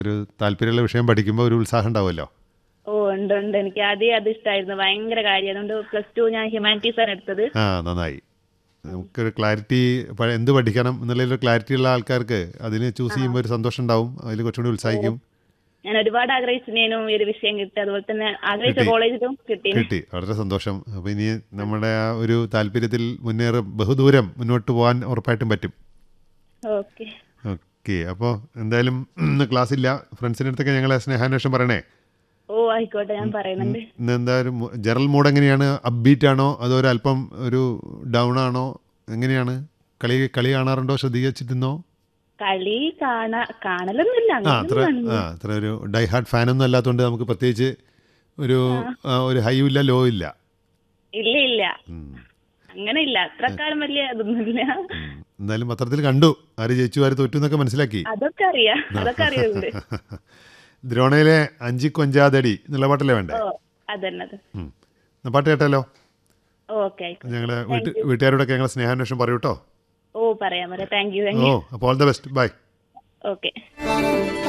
ഒരു താല്പര്യമുള്ള വിഷയം പഠിക്കുമ്പോൾ ഒരു ഉത്സാഹം ഉണ്ടാവുമല്ലോ. ഓ ഉണ്ട് ഉണ്ട്, എനിക്ക് ആദ്യം അത് ഇഷ്ടമായിരുന്നു, ഭയങ്കര കാര്യം. അതുകൊണ്ട് +2 ഞാൻ ഹ്യൂമാനിറ്റീസ് ആണ് എടുത്തത്. ആ, നന്നായി. നമുക്കൊരു ക്ലാരിറ്റി, എന്ത് പഠിക്കണം എന്നുള്ളൊരു ക്ലാരിറ്റി ഉള്ള ആൾക്കാർക്ക് അതിന് ചൂസ് ആ ചെയ്യുമ്പോൾ ഒരു സന്തോഷം ഉണ്ടാവും, അതിൽ കുറച്ചുകൂടി ഓ, ഉത്സാഹിക്കും. ഞാൻ ഒരുപാട് ആഗ്രഹിച്ചിരുന്നു ഈ ഒരു വിഷയം കിട്ടി, അതുപോലെ തന്നെ ആഗ്രഹിച്ച കിട്ടി, കോളേജിലും കിട്ടീന്. കിട്ടി, വളരെ സന്തോഷം. അപ്പോൾ ഇനി നമ്മുടെ ആ ഒരു താല്പര്യത്തിൽ ബഹുദൂരം മുന്നോട്ട് പോകാൻ ഉറപ്പായിട്ടും പറ്റും. ഓക്കെ. ഓക്കെ, അപ്പോൾ എന്തായാലും ഇന്ന് ക്ലാസ് ഇല്ല. ഫ്രണ്ട്സിൻ്റെ അടുത്തൊക്കെ ഞങ്ങളെ സ്നേഹാന്വേഷണം പറയണേ. ഓ ആയിക്കോട്ടെ, ഞാൻ പറയുന്നുണ്ട്. ഇന്ന് എന്താ ഒരു ജനറൽ മൂഡ് എങ്ങനെയാണ്? അപ്ബീറ്റ് ആണോ അതോ ഒരു അല്പം ഒരു ഡൗൺ ആണോ? എങ്ങനെയാണ്? കളി കളി കാണാറുണ്ടോ? ശ്രദ്ധിച്ചിരുന്നോ? കളി കാണലൊന്നുമില്ല, അത്ര അങ്ങനെയൊന്നും കാണുന്നു. അത്ര ഒരു ഡൈ ഹാർഡ് ഫാനൊന്നും അല്ലാത്തതുകൊണ്ട് നമുക്ക് പ്രത്യേകിച്ച് ഒരു ആ ഒരു ഹൈ ഇല്ല, ലോ ഇല്ല. ഇല്ല ഇല്ല, ഉം. അങ്ങനെ ഇല്ല, അത്രക്കാലം വലിയ അതൊന്നുമില്ല. എന്തായാലും പത്രത്തിൽ കണ്ടു ആര് ജയിച്ചു ആര് തോറ്റു എന്നൊക്കെ മനസ്സിലാക്കി. അതൊക്കെ അറിയാം, അതൊക്കെ അറിയുന്നുണ്ട്. ദ്രോണയിലെ അഞ്ചി കൊഞ്ചാതടി എന്നുള്ള പാട്ടല്ലേ വേണ്ടേ? ഓ അതന്നെ അത്. എന്നാ പാട്ട് കേട്ടാലോ? ഓക്കെ ആയിക്കോട്ടെ. ഞങ്ങളെ താങ്ക് യു. വീട്ടുകാരോടൊക്കെ ഞങ്ങളെ സ്നേഹാന്വേഷണം പറയൂ കേട്ടോ. ഓ പറയാം പറയാം, thank you thank oh, U. അപ്പോൾ all the best, by. Okay.